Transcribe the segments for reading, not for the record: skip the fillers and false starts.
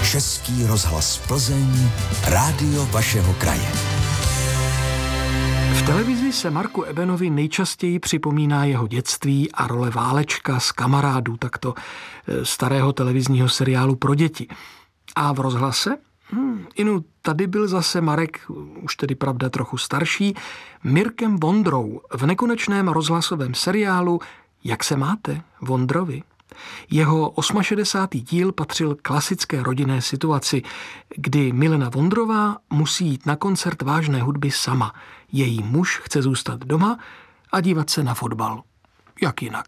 Český rozhlas Plzeň, rádio vašeho kraje. V televizi se Marku Ebenovi nejčastěji připomíná jeho dětství a role Válečka z Kamarádů, takto starého televizního seriálu pro děti. A v rozhlase? Tady byl zase Marek, už tedy pravda trochu starší, Mirkem Vondrou v nekonečném rozhlasovém seriálu Jak se máte, Vondrovi? Jeho 68. díl patřil klasické rodinné situaci, kdy Milena Vondrová musí jít na koncert vážné hudby sama. Její muž chce zůstat doma a dívat se na fotbal. Jak jinak?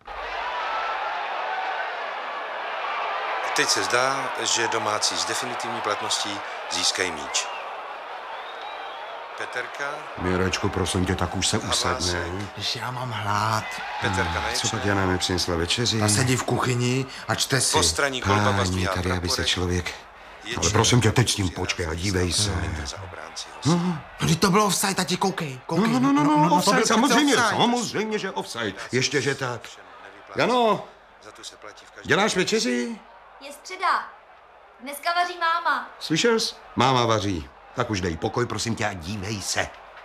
Teď se zdá, že domácí s definitivní platností získají míč. Peterka. Mirečku, prosím tě, tak už se usadne. Když já mám hlad. Peterka Co pak Jana nepřinesla večeři? A sedí v kuchyni a čte si. Postraní kolba Páni, tady aby se člověk... Ale prosím tě, teď s tím počkej a dívej se. No, teď to bylo offside, tati, koukej. No, offside, offside. samozřejmě, že offside. Ještě, že tak. Jano, děláš večeři? Je středa. Dneska vaří máma. Slyšel jsi? Máma vaří. Tak už dej pokoj, prosím tě, a dívej se.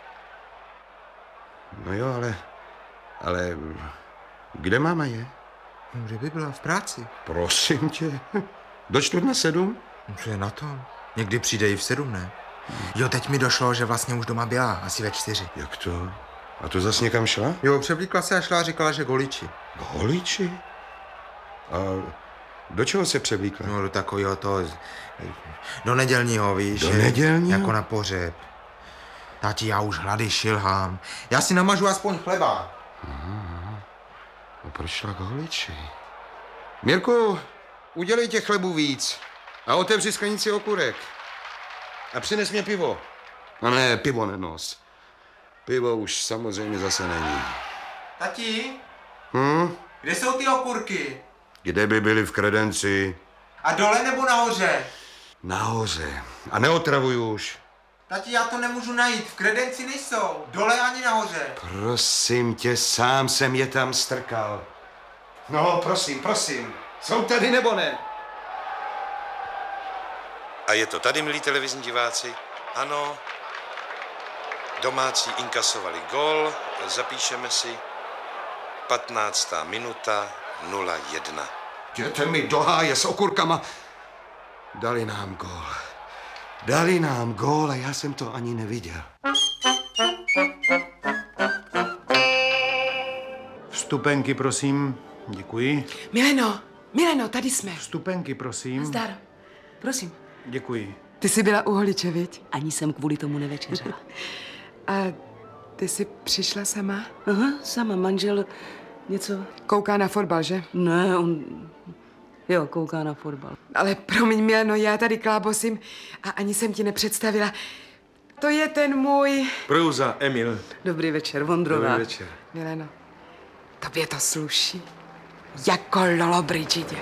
No jo, ale kde máma je? No, kde by byla? V práci. Prosím tě. Do 6:45? No, co je na tom? Někdy přijde i v 7, ne? Jo, teď mi došlo, že vlastně už doma byla, asi ve 4. Jak to? A to zas někam šla? Jo, převlíkla se a šla a říkala, že goliči. Holiči? A do čeho se převlíkla? No, do takového do nedělního, víš. Do nedělního? Jako na pohřeb. Tati, já už hlady šilhám. Já si namažu aspoň chleba. A proč šla k holiči? Mirku, udělej těch chlebů víc a otevři sklenici okurek. A přines mě pivo. A ne, pivo nenos. Pivo už samozřejmě zase není. Tati, kde jsou ty okurky? Kde by byly v kredenci? A dole nebo nahoře? Nahoře. A neotravuj už. Tati, já to nemůžu najít, v kredenci nejsou. Dole ani nahoře. Prosím tě, sám jsem je tam strkal. No, prosím. Jsou tady nebo ne? A je to tady, milí televizní diváci. Ano, domácí inkasovali gól, zapíšeme si 15. minuta 0:1. Jděte mi do háje s okurkama. Dali nám gól a já jsem to ani neviděl. Vstupenky, prosím. Děkuji. Mileno, tady jsme. Vstupenky, prosím. Zdar. Prosím. Děkuji. Ty jsi byla u holiče, viď? Ani jsem kvůli tomu nevečeřela. A ty jsi přišla sama? Aha, sama, manžel něco... Kouká na fotbal, že? Ne, on... Jo, kouká na fotbal. Ale promiň, Mileno, já tady klábosím a ani jsem ti nepředstavila. To je ten můj... Prouza, Emil. Dobrý večer, Vondrová. Dobrý večer. Mileno, tobě to sluší. Jako Lolo Brigidě.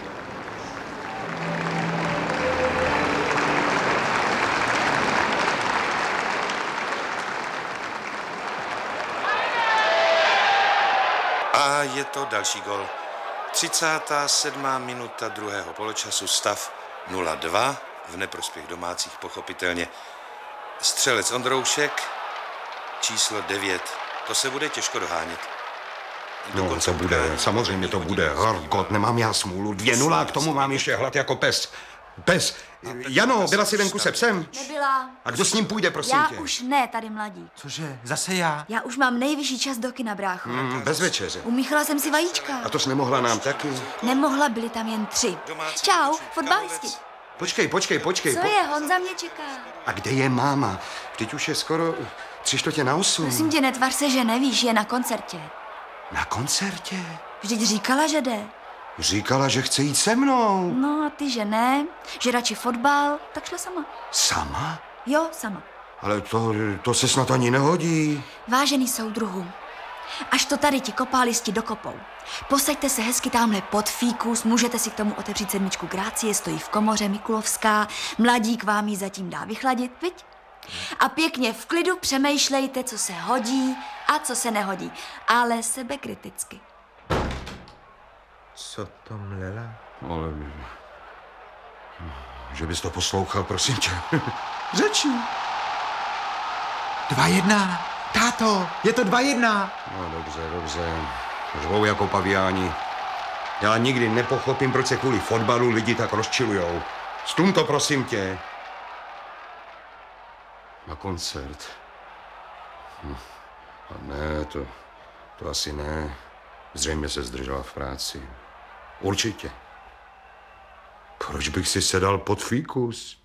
A je to další gol. 37. minuta druhého poločasu, stav 0:2, v neprospěch domácích pochopitelně. Střelec Ondroušek, číslo 9. To se bude těžko dohánět. No, to bude, samozřejmě to bude. Harkot, nemám já smůlu. 2:0, a k tomu mám ještě hlad jako pes. Jano, byla jsi venku se psem? Nebyla. A kdo s ním půjde, prosím Já tě? už ne, tady mladí. Cože, zase já? Já už mám nejvyšší čas do kina, brácho. Bez večeře. Umíchala jsem si vajíčka. A to jsi nemohla nám taky? Nemohla, byli tam jen 3. Čau, fotbalisti. Počkej. Co je, Honza mě čeká. A kde je máma? Vždyť už je skoro 7:45. Prosím tě, netvar se, že nevíš, je na koncertě. Na koncertě? Vždyť říkala, že jde. Říkala, že chce jít se mnou. No a ty, že ne, že radši fotbal, tak šla sama. Sama? Jo, sama. Ale to se snad ani nehodí. Vážený soudruhu, až to tady ti kopálisti dokopou. Posaďte se hezky tamhle pod fíkus, můžete si k tomu otevřít 7 Grácie, stojí v komoře Mikulovská, mladík vám ji zatím dá vychladit, viď? A pěkně v klidu přemýšlejte, co se hodí a co se nehodí, ale sebekriticky. Co to mlela? Ale že bys to poslouchal, prosím tě. Řeči. 2-1. Táto, je to 2-1. No dobře. Řvou jako paviáni. Já nikdy nepochopím, proč se kvůli fotbalu lidi tak rozčilujou. Stlum to, prosím tě. Na koncert. A ne, to asi ne. Zřejmě se zdržela v práci. Určitě. Proč bych si sedal pod fíkus?